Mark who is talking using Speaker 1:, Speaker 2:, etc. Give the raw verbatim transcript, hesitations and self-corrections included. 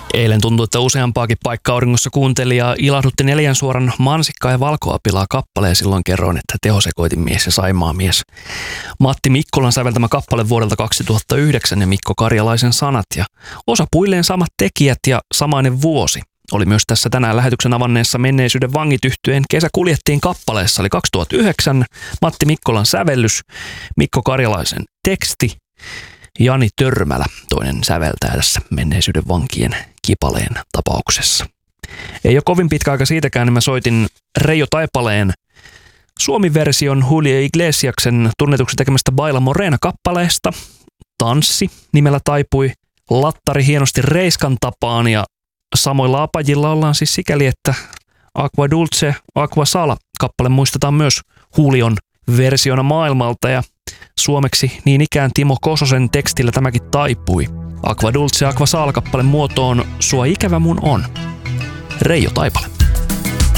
Speaker 1: Eilen tuntui, että useampaakin paikkaa auringossa kuuntelijaa ilahdutti neljän suoran Mansikkaa ja valkoapilaa kappaleen. Silloin kerroin, että tehosekoitin mies ja Saimaa mies. Matti Mikkolan säveltämä kappale vuodelta kaksituhattayhdeksän ja Mikko Karjalaisen sanat ja osapuilleen samat tekijät ja samainen vuosi. Oli myös tässä tänään lähetyksen avanneessa Menneisyyden vangit -yhtyeen Kesä kuljettiin kappaleessa. Eli kaksituhattayhdeksän Matti Mikkolan sävellys, Mikko Karjalaisen teksti, Jani Törmälä, toinen säveltäjä tässä Menneisyyden vankien kipaleen tapauksessa. Ei ole kovin pitkä aika siitäkään, niin mä soitin Reijo Taipaleen Suomi-version Julio Iglesiaksen tunnetuksi tekemästä Baila Morena-kappaleesta. Tanssi nimellä taipui lattari hienosti Reiskan tapaan ja samoilla apajilla ollaan siis sikäli, että Aqua Dulce, Aqua Sala kappale muistetaan myös Julion versiona maailmalta ja suomeksi niin ikään Timo Kososen tekstillä tämäkin taipui. Aqua Dulce, Aqua Sala -kappaleen muotoon Sua ikävä mun on. Reijo Taipale.